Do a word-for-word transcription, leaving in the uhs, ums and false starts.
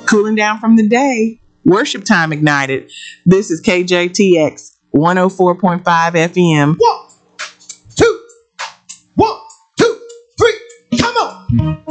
cooling down from the day. Worship time ignited. This is K J T X one oh four point five F M. One, two, one, two, three, come on.